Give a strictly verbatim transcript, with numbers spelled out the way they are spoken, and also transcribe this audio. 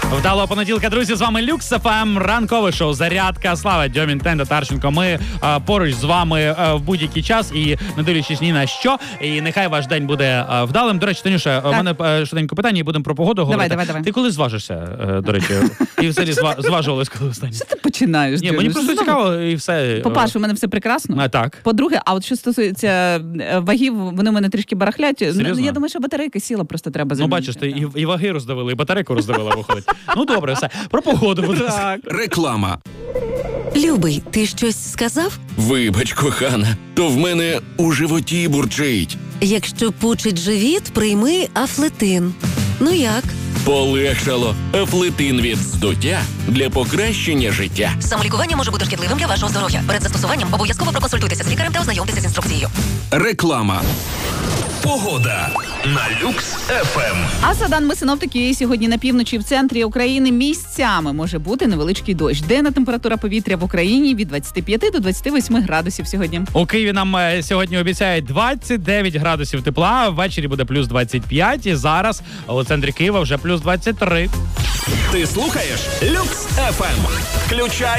Вдалого понеділка, друзі, з вами Люкс еф ем, ранкове шоу «Зарядка». Слава, Дьомін, Тен, Татарченко. Ми а, поруч з вами а, в будь-який час і не дивлячись ні на що. І нехай ваш день буде а, вдалим. До речі, Танюша, у мене а, швиденько питання і будемо про погоду говорити. Давай, давай, давай. Ти коли зважишся, а, до речі? І взагалі зва, зважувалась коли останнє? Що ти починаєш? Ні, мені просто цікаво і все. По-перше, у мене все прекрасно. А, так. По-друге, а от що стосується вагів, вони в мене трішки барахлять. Серйозно? Я думаю, що батарейка сіла, просто треба Ну, замінити. бачиш, ти і, і ваги роздавили, і батарейку роздавила, виходить. Ну, добре, все. Про погоду буде. Так. Реклама. Любий, ти щось сказав? Вибач, кохана, то в мене у животі бурчить. Якщо пучить живіт, прийми Афлетин. Ну як? Полегшало. Афлетин від здуття для покращення життя. Самолікування може бути шкідливим для вашого здоров'я. Перед застосуванням обов'язково проконсультуйтеся з лікарем та ознайомтеся з інструкцією. Реклама. Погода на Люкс еф ем. А за даними синоптики, сьогодні на півночі в центрі України місцями може бути невеличкий дощ. Денна температура повітря в Україні від двадцяти п'яти до двадцяти восьми градусів сьогодні. У Києві нам е, сьогодні обіцяють двадцять дев'ять градусів тепла, ввечері буде плюс двадцять п'ять, і зараз у центрі Києва вже плюс двадцять три. Ти слухаєш Люкс еф ем. Включай